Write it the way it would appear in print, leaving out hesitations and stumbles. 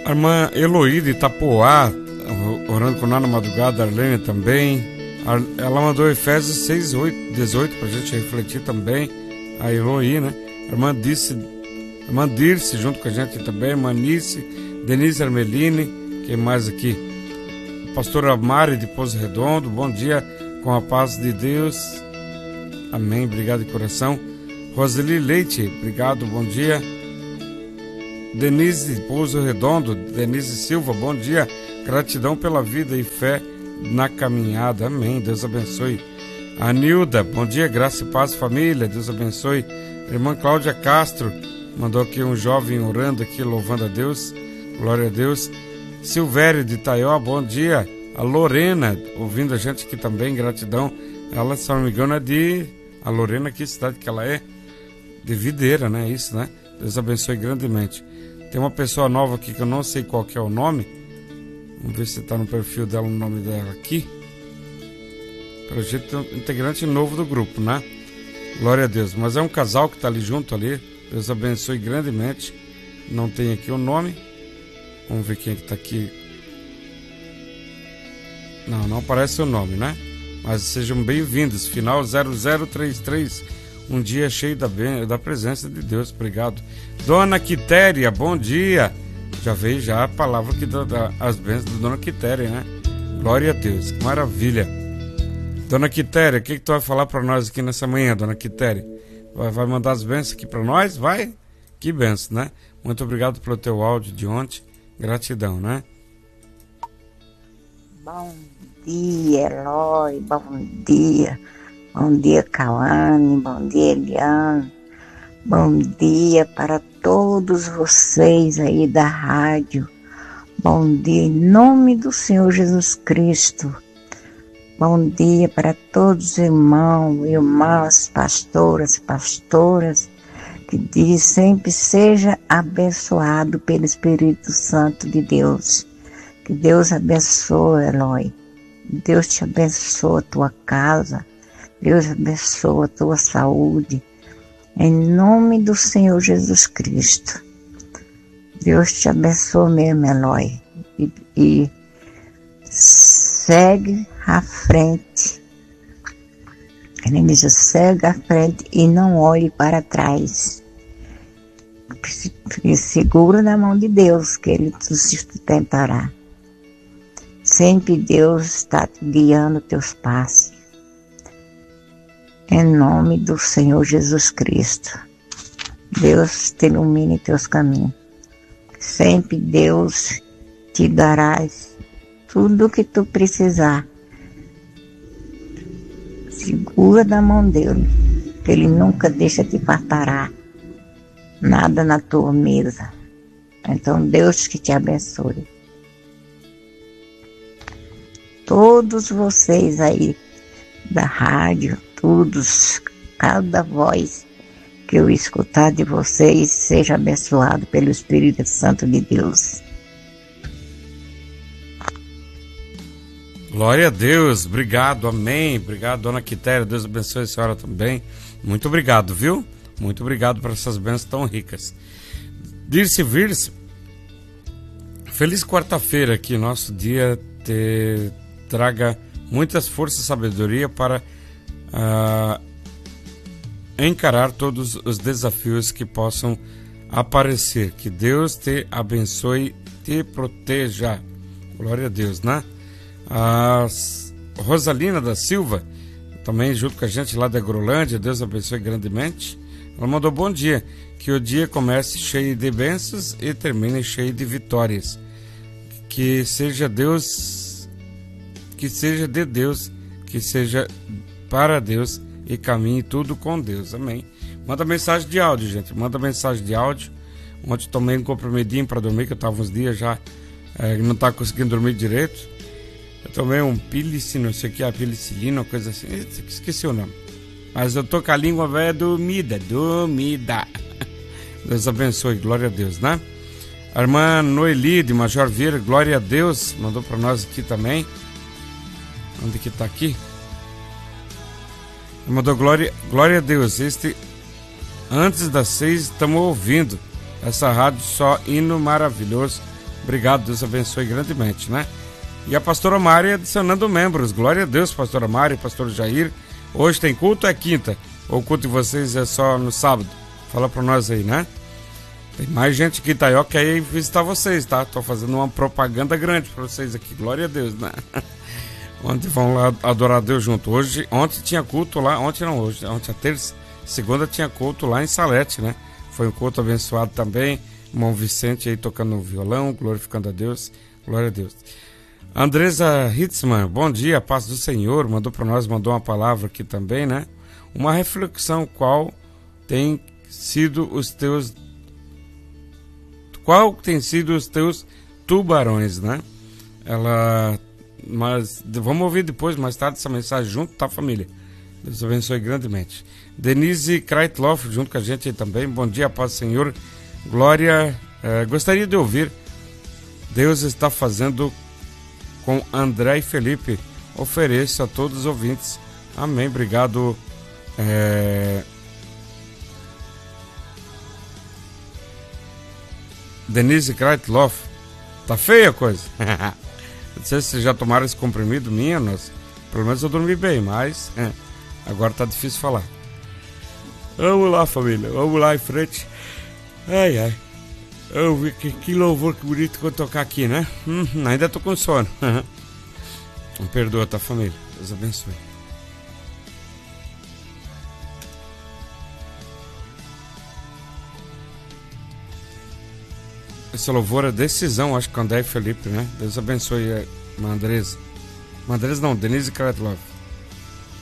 irmã Eloí de Itapoá, orando com nós na madrugada, a Arlene também. Ela mandou Efésios 6, 18 pra gente refletir também. A Eloí, né? A irmã Dirce junto com a gente também. Irmã Nice, Denise Armeline. Quem mais aqui? Pastora Mari de Pouso Redondo. Bom dia, com a paz de Deus. Amém, obrigado de coração. Roseli Leite, obrigado, bom dia. Denise de Pouso Redondo, Denise Silva, bom dia. Gratidão pela vida e fé na caminhada. Amém, Deus abençoe. A Nilda, bom dia, graça e paz, família, Deus abençoe. Irmã Cláudia Castro, mandou aqui um jovem orando aqui, louvando a Deus, glória a Deus. Silvério de Itaió, bom dia. A Lorena, ouvindo a gente aqui também, gratidão. Ela, se não me engano, é de... A Lorena, que cidade que ela é? De Videira, né? Isso, né? Deus abençoe grandemente. Tem uma pessoa nova aqui que eu não sei qual que é o nome. Vamos ver se está no perfil dela o nome dela aqui. Pelo jeito, é um integrante novo do grupo, né? Glória a Deus. Mas é um casal que está ali junto ali. Deus abençoe grandemente. Não tem aqui o nome. Vamos ver quem é que está aqui. Não aparece o nome, né? Mas sejam bem-vindos. Final 0033. Um dia cheio da presença de Deus. Obrigado. Dona Quitéria, bom dia. Já veio já a palavra aqui das bênçãos da Dona Quitéria, né? Glória a Deus. Que maravilha. Dona Quitéria, o que tu vai falar para nós aqui nessa manhã, Dona Quitéria? Vai mandar as bênçãos aqui para nós? Vai? Que bênção, né? Muito obrigado pelo teu áudio de ontem. Gratidão, né? Bom dia, Eloy. Bom dia. Bom dia, Cauane. Bom dia, Eliane. Bom dia para todos vocês aí da rádio. Bom dia em nome do Senhor Jesus Cristo. Bom dia para todos os irmãos, irmãs, pastoras, que diz sempre seja abençoado pelo Espírito Santo de Deus. Que Deus abençoe, Eloy. Deus te abençoe a tua casa. Deus abençoe a tua saúde. Em nome do Senhor Jesus Cristo. Deus te abençoe mesmo, Eloy. E segue à frente. Ele diz, segue à frente e não olhe para trás. Segura na mão de Deus, que Ele te sustentará. Sempre Deus está te guiando teus passos. Em nome do Senhor Jesus Cristo. Deus te ilumine teus caminhos. Sempre Deus te dará tudo o que tu precisar. Segura da mão dele, que ele nunca deixa te fartará nada na tua mesa. Então Deus que te abençoe. Todos vocês aí da rádio, todos, cada voz que eu escutar de vocês, seja abençoado pelo Espírito Santo de Deus. Glória a Deus, obrigado, amém. Obrigado, Dona Quitéria, Deus abençoe a senhora também. Muito obrigado, viu? Muito obrigado por essas bênçãos tão ricas. Dirce Virse, feliz quarta-feira, que nosso dia te traga muitas forças e sabedoria para encarar todos os desafios que possam aparecer. Que Deus te abençoe, te proteja. Glória a Deus, né? A Rosalina da Silva, também junto com a gente lá da Grolândia, Deus abençoe grandemente. Ela mandou bom dia, que o dia comece cheio de bênçãos e termine cheio de vitórias. Que seja Deus, que seja de Deus, que seja para Deus e caminhe tudo com Deus. Amém. Manda mensagem de áudio, gente. Manda mensagem de áudio. Ontem tomei um comprimidinho para dormir, que eu estava uns dias já não estava conseguindo dormir direito. Eu tomei um pilicina, não sei o que é, pilicilina, uma coisa assim. Esqueci o nome. Mas eu tô com a língua velha dormida. Deus abençoe, glória a Deus, né? A irmã Noeli de Major Vieira, glória a Deus, mandou para nós aqui também. Onde que tá aqui? Mandou glória a Deus. Antes das 6 estamos ouvindo essa rádio, só hino maravilhoso. Obrigado, Deus abençoe grandemente, né? E a pastora Mari adicionando membros. Glória a Deus, pastora Mari, pastor Jair. Hoje tem culto ou é quinta? Ou o culto de vocês é só no sábado? Fala pra nós aí, né? Tem mais gente aqui, tá? Eu quero ir visitar vocês, tá? Tô fazendo uma propaganda grande pra vocês aqui. Glória a Deus, né? Onde vão lá adorar a Deus junto. Ontem tinha culto lá, ontem a terça, segunda tinha culto lá em Salete, né? Foi um culto abençoado também. Irmão Vicente aí tocando no violão, glorificando a Deus. Glória a Deus. Andresa Hitzmann, bom dia, paz do Senhor, mandou para nós, mandou uma palavra aqui também, né? Uma reflexão, qual tem sido os teus tubarões, né? Mas vamos ouvir depois, mais tarde, essa mensagem junto, tá, família? Deus abençoe grandemente. Denise Kreitloff, junto com a gente aí também, bom dia, paz do Senhor, glória, gostaria de ouvir, Deus está fazendo com André e Felipe, ofereço a todos os ouvintes. Amém, obrigado. Denise Kreitloff, tá feia a coisa. Não sei se vocês já tomaram esse comprimido minha, pelo menos eu dormi bem, mas agora tá difícil falar. Vamos lá, família, vamos lá em frente. Ai, ai. Eu vi que louvor, que bonito que eu tocar aqui, né? Ainda tô com sono. Me perdoa, tá, família? Deus abençoe. Esse louvor é decisão, acho que André e Felipe, né? Deus abençoe, Andresa. Andresa não, Denise Kreitloff.